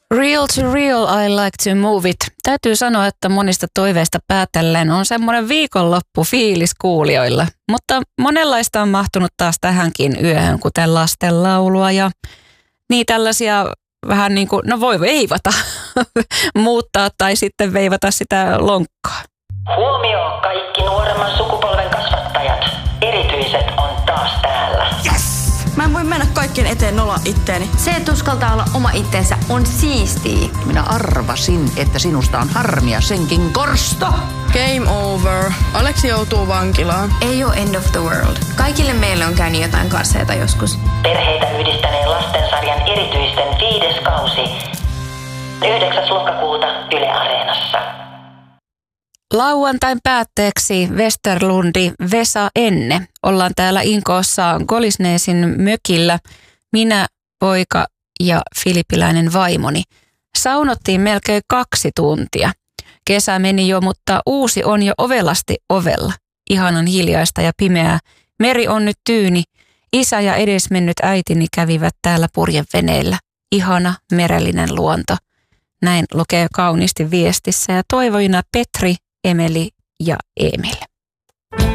Real to real, I like to move it. Täytyy sanoa, että monista toiveista päätellen on semmoinen viikonloppufiilis kuulijoilla. Mutta monenlaista on mahtunut taas tähänkin yöhön, kuten lastenlaulua ja niin tällaisia vähän niin kuin, no voi veivata, muuttaa tai sitten veivata sitä lonkkaa. Huomio kaikki nuoremman sukupolven kasvattajat. Erityiset on taas täällä. Yes! Mä en voi mennä kaikkien eteen nolla itteeni. Se, että uskaltaa olla oma itsensä, on siistiä. Minä arvasin, että sinusta on harmia senkin korsto. Game over. Aleksi joutuu vankilaan. Ei ole end of the world. Kaikille meille on käynyt jotain karseita joskus. Perheitä yhdistäneen lastensarjan erityisten 5. kausi. 9. lokakuuta Yle Areenassa. Lauantain päätteeksi Westerlundi Vesa Enne. Ollaan täällä Inkoossa Kolisneesin mökillä. Minä, poika ja filippiläinen vaimoni. Saunottiin melkein 2 tuntia. Kesä meni jo, mutta uusi on jo ovelasti ovella. Ihanan hiljaista ja pimeää. Meri on nyt tyyni. Isä ja edesmennyt äitini kävivät täällä purjeveneellä. Ihana merellinen luonto. Näin lukee kauniisti viestissä ja toivoina Petri, Emeli ja Emil.